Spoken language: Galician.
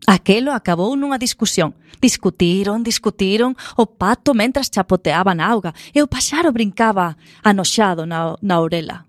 Aquelo acabou nunha discusión. Discutiron o pato mentras chapoteaba na auga e o paxaro brincaba anoxado na orela.